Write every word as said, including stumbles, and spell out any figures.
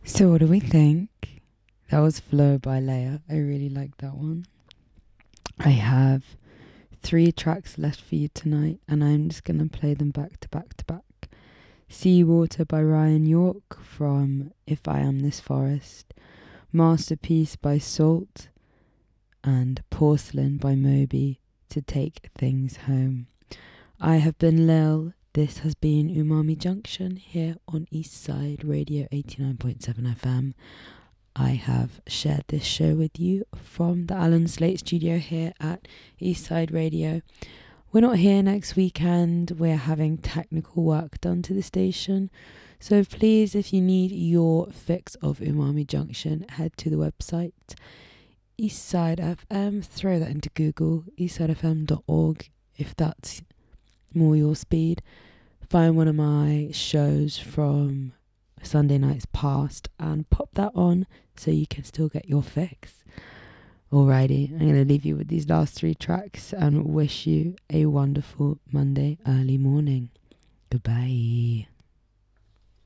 So what do we think? That was Flow by Leia. I really like that one. I have three tracks left for you tonight, and I'm just going to play them back to back to back. Seawater by Ryan York from If I Am This Forest, Masterpiece by Salt, and Porcelain by Moby, To Take Things Home. I have been Lil. This has been Umami Junction here on Eastside Radio eighty-nine point seven F M. I have shared this show with you from the Alan Slate studio here at Eastside Radio. We're not here next weekend. We're having technical work done to the station. So please, if you need your fix of Umami Junction, head to the website Eastside F M. Throw that into Google, eastside f m dot org, if that's more your speed. Find one of my shows from Sunday nights past and pop that on so you can still get your fix. Alrighty, I'm going to leave you with these last three tracks and wish you a wonderful Monday early morning. Goodbye.